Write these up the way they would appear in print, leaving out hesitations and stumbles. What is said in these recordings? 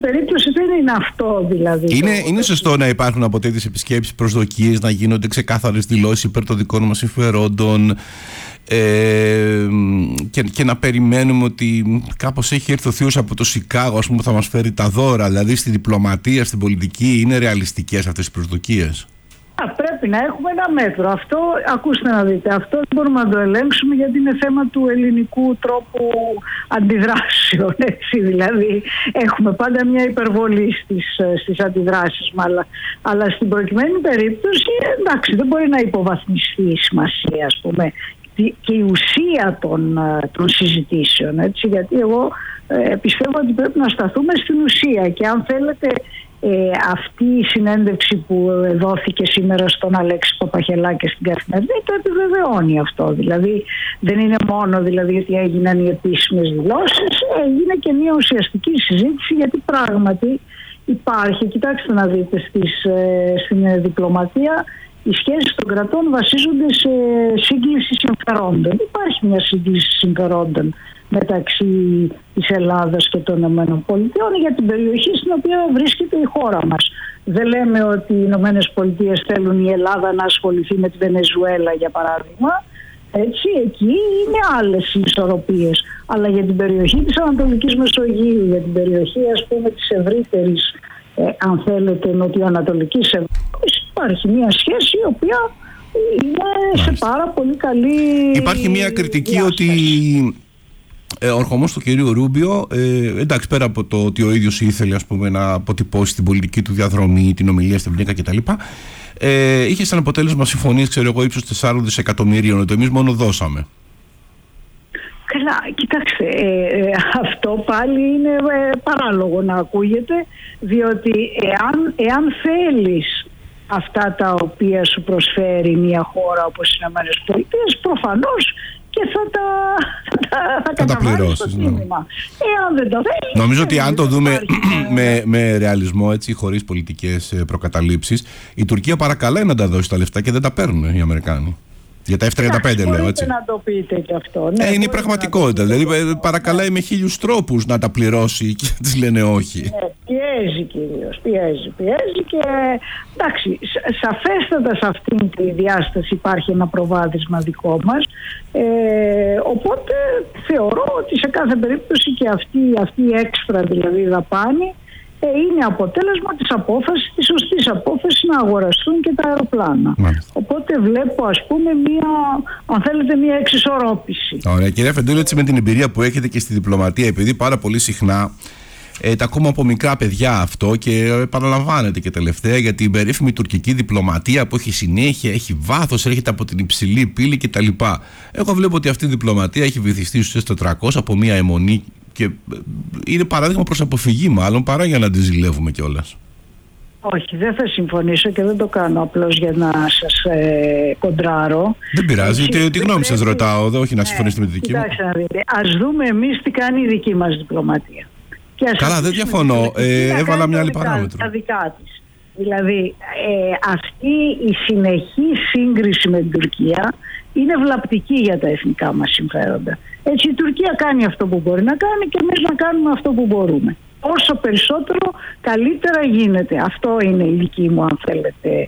περίπτωση δεν είναι αυτό δηλαδή. Είναι σωστό να υπάρχουν από τέτοιες επισκέψεις προσδοκίες, να γίνονται ξεκάθαρες δηλώσεις υπέρ των δικών μας συμφερόντων και να περιμένουμε ότι κάπως έχει έρθει ο θείος από το Σικάγο, ας πούμε, που θα μας φέρει τα δώρα. Δηλαδή στη διπλωματία, στην πολιτική είναι ρεαλιστικές αυτές οι προσδοκίες? Πρέπει να έχουμε ένα μέτρο. Αυτό, ακούστε να δείτε, αυτό δεν μπορούμε να το ελέγξουμε, γιατί είναι θέμα του ελληνικού τρόπου αντιδράσεων. Έτσι, δηλαδή έχουμε πάντα μια υπερβολή στις αντιδράσεις, αλλά στην προκειμένη περίπτωση, εντάξει, δεν μπορεί να υποβαθμιστεί η σημασία, ας πούμε, και η ουσία των συζητήσεων. Έτσι, γιατί εγώ πιστεύω ότι πρέπει να σταθούμε στην ουσία, και αν θέλετε αυτή η συνέντευξη που δόθηκε σήμερα στον Αλέξη Παπαχελάκη στην Καθημερινή το επιβεβαιώνει αυτό. Δηλαδή δεν είναι μόνο δηλαδή ότι έγιναν οι επίσημες δηλώσεις, έγινε και μια ουσιαστική συζήτηση, γιατί πράγματι υπάρχει, κοιτάξτε να δείτε, στην διπλωματία οι σχέσεις των κρατών βασίζονται σε σύγκληση συμφερόντων. Υπάρχει μια σύγκληση συμφερόντων μεταξύ της Ελλάδας και των ΗΠΑ για την περιοχή στην οποία βρίσκεται η χώρα μας. Δεν λέμε ότι οι ΗΠΑ θέλουν η Ελλάδα να ασχοληθεί με τη Βενεζουέλα, για παράδειγμα. Έτσι, εκεί είναι άλλες ισορροπίες. Αλλά για την περιοχή της Ανατολικής Μεσογείου, για την περιοχή, ας πούμε, της ευρύτερης, αν θέλετε, νοτιοανατολικής Ευρώπης, υπάρχει μια σχέση η οποία είναι σε πάρα πολύ καλή. Υπάρχει μια κριτική διάσταση. Ότι ο ερχομός του κυρίου Ρούμπιο, εντάξει, πέρα από το ότι ο ίδιος ήθελε, ας πούμε, να αποτυπώσει την πολιτική του διαδρομή, την ομιλία στην Βλήκα κτλ., είχε σαν αποτέλεσμα συμφωνίες, ξέρω εγώ, ύψους 4 δισεκατομμυρίων, ότι εμείς μόνο δώσαμε. Καλά, κοιτάξτε, αυτό πάλι είναι παράλογο να ακούγεται, διότι εάν θέλεις αυτά τα οποία σου προσφέρει μια χώρα όπως οι ΗΠΑ, προφανώς και θα καταβάλεις το τίμημα. Εάν δεν το θέλεις... Νομίζω ότι αν το δούμε με ρεαλισμό, έτσι, χωρίς πολιτικές προκαταλήψεις, η Τουρκία παρακαλάει να τα δώσει τα λεφτά και δεν τα παίρνουν οι Αμερικάνοι. Για τα F-35 λέω, έτσι. Να το πείτε και αυτό. Ναι, είναι η πραγματικότητα. Δηλαδή παρακαλάει με 1000 τρόπους να τα πληρώσει και τις λένε όχι. Πιέζει κυρίως. Πιέζει και εντάξει, σαφέστατα σε αυτήν τη διάσταση υπάρχει ένα προβάδισμα δικό μας. Οπότε θεωρώ ότι σε κάθε περίπτωση και αυτή η έξτρα δηλαδή δαπάνη είναι αποτέλεσμα της σωστής απόφασης να αγοραστούν και τα αεροπλάνα. Μάλιστα. Οπότε βλέπω, ας πούμε, αν θέλετε, μια εξισορρόπηση. Ωραία, κυρία Φεντούλη, έτσι, με την εμπειρία που έχετε και στη διπλωματία, επειδή πάρα πολύ συχνά τα ακούμε από μικρά παιδιά αυτό και επαναλαμβάνεται και τελευταία για την περίφημη τουρκική διπλωματία που έχει συνέχεια, έχει βάθος, έρχεται από την υψηλή πύλη κτλ. Εγώ βλέπω ότι αυτή η διπλωματία έχει βυθιστεί στους 400 από μια αιμονή και είναι παράδειγμα προς αποφυγή, μάλλον, παρά για να τη ζηλεύουμε κιόλας. Όχι, δεν θα συμφωνήσω και δεν το κάνω απλώς για να σας κοντράρω. Δεν πειράζει, τι γνώμη σας ρωτάω, όχι να συμφωνήσετε με τη δική μου. Κοιτάξτε να δείτε, ας δούμε εμείς τι κάνει η δική μας διπλωματία. Καλά, δεν διαφωνώ, έβαλα μια άλλη παράμετρο. Τα δικά της. Δηλαδή, αυτή η συνεχή σύγκριση με την Τουρκία είναι βλαπτική για τα εθνικά μας συμφέροντα. Έτσι, η Τουρκία κάνει αυτό που μπορεί να κάνει και εμείς να κάνουμε αυτό που μπορούμε. Όσο περισσότερο, καλύτερα γίνεται. Αυτό είναι η δική μου, αν θέλετε,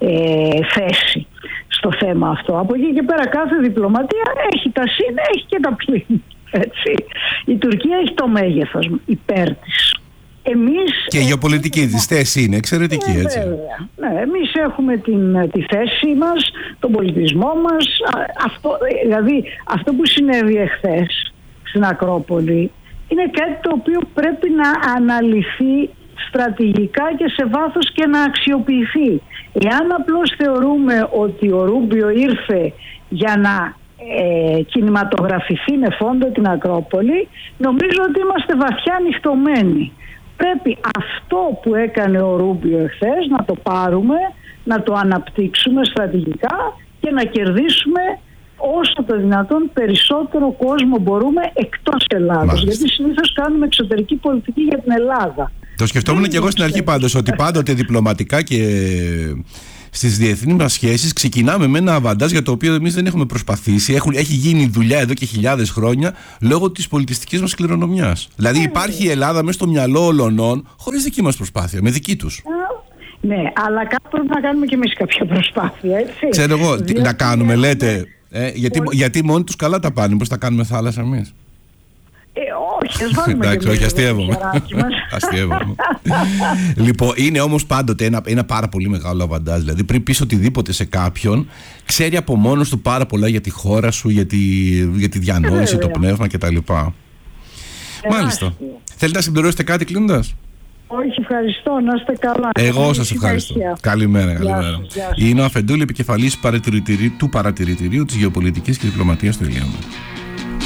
θέση στο θέμα αυτό. Από εκεί και πέρα κάθε διπλωματία έχει τα συν, έχει και τα πλήν. Έτσι. Η Τουρκία έχει το μέγεθος υπέρ της. Και η γεωπολιτική της θέση είναι εξαιρετική, έτσι. Ναι, εμείς έχουμε τη θέση μας, τον πολιτισμό μας. Δηλαδή αυτό που συνέβη εχθές στην Ακρόπολη είναι κάτι το οποίο πρέπει να αναλυθεί στρατηγικά και σε βάθος και να αξιοποιηθεί. Εάν απλώς θεωρούμε ότι ο Ρούμπιο ήρθε για να κινηματογραφηθεί με φόντο την Ακρόπολη, νομίζω ότι είμαστε βαθιά ανοιχτωμένοι. Πρέπει αυτό που έκανε ο Ρούμπιο εχθές να το πάρουμε, να το αναπτύξουμε στρατηγικά και να κερδίσουμε όσο το δυνατόν περισσότερο κόσμο μπορούμε εκτός Ελλάδας. Μάλιστα. Γιατί συνήθως κάνουμε εξωτερική πολιτική για την Ελλάδα. Το σκεφτόμουν και εγώ στην αρχή πάντως, ότι πάντοτε διπλωματικά και στις διεθνείς μας σχέσεις ξεκινάμε με ένα αβαντάζ για το οποίο εμείς δεν έχουμε προσπαθήσει. Έχει γίνει δουλειά εδώ και χιλιάδες χρόνια λόγω της πολιτιστικής μας κληρονομιάς. Δηλαδή υπάρχει η Ελλάδα μέσα στο μυαλό ολωνών χωρίς δική μας προσπάθεια, με δική τους. Ναι, αλλά κάπου πρέπει να κάνουμε κι εμείς κάποια προσπάθεια, έτσι. Ξέρω εγώ, να κάνουμε, λέτε. Γιατί μόνοι τους καλά τα πάνε, πώς τα κάνουμε θάλασσα εμείς. Όχι, ας βάλουμε εντάξει, όχι, αστείευομαι. Λοιπόν, είναι όμως πάντοτε ένα πάρα πολύ μεγάλο αβαντάζ. Δηλαδή, πριν πεις οτιδήποτε σε κάποιον, ξέρει από μόνος του πάρα πολλά για τη χώρα σου, για τη διανόηση, το πνεύμα κτλ. Μάλιστα. Θέλετε να συμπληρώσετε κάτι κλείνοντας? Όχι, ευχαριστώ, να είστε καλά. Εγώ σας ευχαριστώ. Καλημέρα. Είναι ο Αφεντούλη, επικεφαλής του παρατηρητηρίου της Γεωπολιτικής και Διπλωματίας του Ηλιείου.